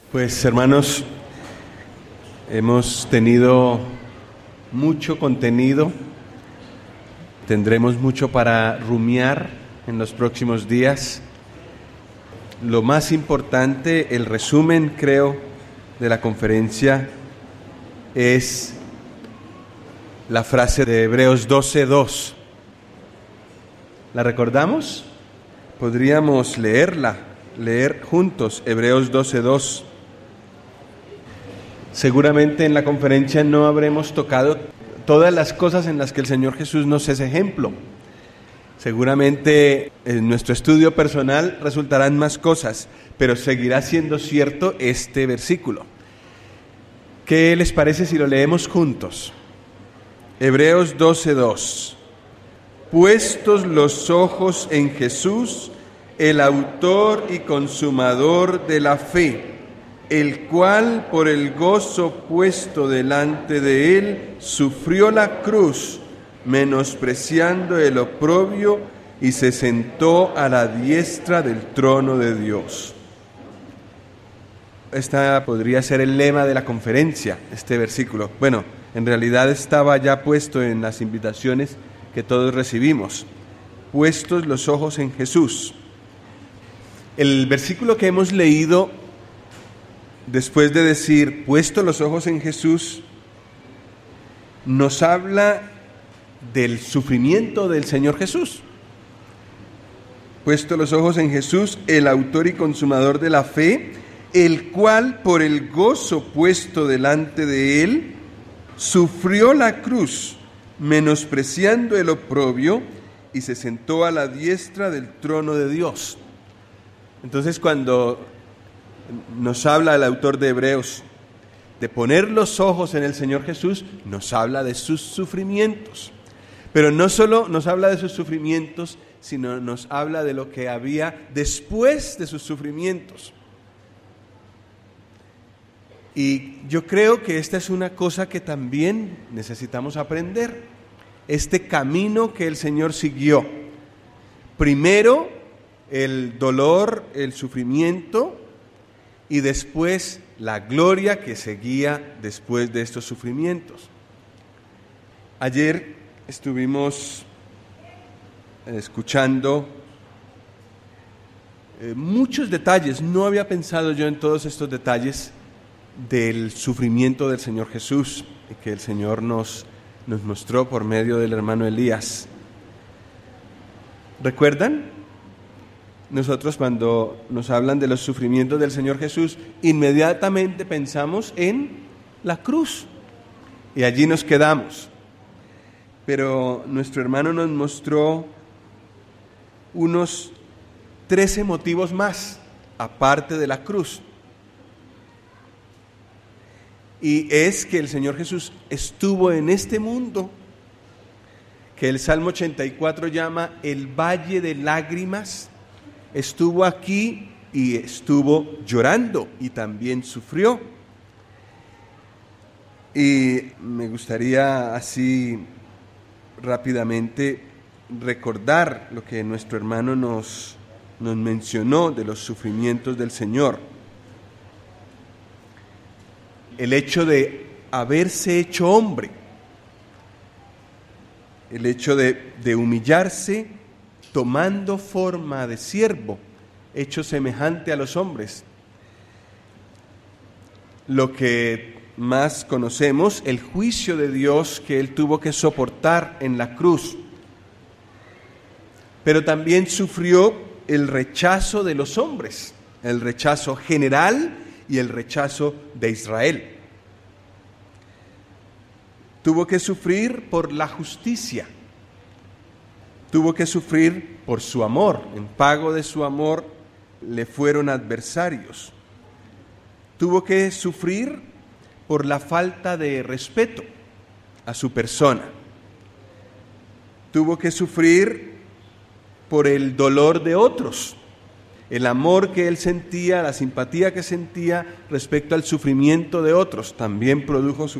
Pues hermanos, hemos tenido mucho contenido, tendremos mucho para rumiar en los próximos días. Lo más importante, el resumen, creo, de la conferencia es la frase de Hebreos 12:2. ¿La recordamos? Podríamos leer juntos Hebreos 12:2. Seguramente en la conferencia no habremos tocado todas las cosas en las que el Señor Jesús nos es ejemplo. Seguramente en nuestro estudio personal resultarán más cosas, pero seguirá siendo cierto este versículo. ¿Qué les parece si lo leemos juntos? Hebreos 12:2. Puestos los ojos en Jesús, el autor y consumador de la fe, el cual por el gozo puesto delante de él sufrió la cruz, menospreciando el oprobio, y se sentó a la diestra del trono de Dios. Esta podría ser el lema de la conferencia, este versículo. Bueno, en realidad estaba ya puesto en las invitaciones que todos recibimos. Puestos los ojos en Jesús. El versículo que hemos leído, después de decir, puestos los ojos en Jesús, nos habla del sufrimiento del Señor Jesús. Puestos los ojos en Jesús, el autor y consumador de la fe, el cual por el gozo puesto delante de él, sufrió la cruz, menospreciando el oprobio, y se sentó a la diestra del trono de Dios. Entonces, cuando nos habla el autor de Hebreos de poner los ojos en el Señor Jesús, nos habla de sus sufrimientos. Pero no solo nos habla de sus sufrimientos, sino nos habla de lo que había después de sus sufrimientos. Y yo creo que esta es una cosa que también necesitamos aprender. Este camino que el Señor siguió. Primero, el dolor, el sufrimiento, y después la gloria que seguía después de estos sufrimientos. Ayer estuvimos escuchando muchos detalles. No había pensado yo en todos estos detalles del sufrimiento del Señor Jesús y que el Señor nos mostró por medio del hermano Elías. ¿Recuerdan? Nosotros, cuando nos hablan de los sufrimientos del Señor Jesús, inmediatamente pensamos en la cruz y allí nos quedamos. Pero nuestro hermano nos mostró unos 13 motivos más, aparte de la cruz. Y es que el Señor Jesús estuvo en este mundo, que el Salmo 84 llama el valle de lágrimas. Estuvo aquí y estuvo llorando y también sufrió. Y me gustaría así rápidamente recordar lo que nuestro hermano nos mencionó de los sufrimientos del Señor. El hecho de haberse hecho hombre, el hecho de humillarse tomando forma de siervo, hecho semejante a los hombres. Lo que más conocemos, el juicio de Dios que él tuvo que soportar en la cruz. Pero también sufrió el rechazo de los hombres, el rechazo general y el rechazo de Israel. Tuvo que sufrir por la justicia. Tuvo que sufrir por su amor. En pago de su amor le fueron adversarios. Tuvo que sufrir por la falta de respeto a su persona. Tuvo que sufrir por el dolor de otros, el amor que él sentía, la simpatía que sentía respecto al sufrimiento de otros, también produjo